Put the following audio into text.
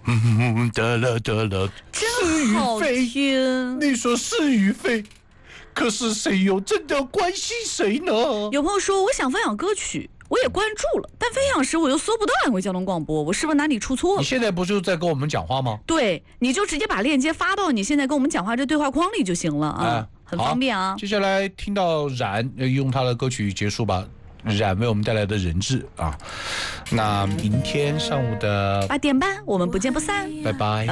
得了得了， 真好听。 你说是与非，可是谁又真的关心谁呢？ 有朋友说，我想分享歌曲，我也关注了，但分享时我又搜不到安徽交通广播，我是不是哪里出错了？ 你现在不就在跟我们讲话吗？ 对，你就直接把链接发到你现在跟我们讲话这对话框里就行了啊，很方便啊。 接下来听到冉用他的歌曲结束吧。冉为我们带来的人质啊，那明天上午的 8点半，我们不见不散， 拜拜。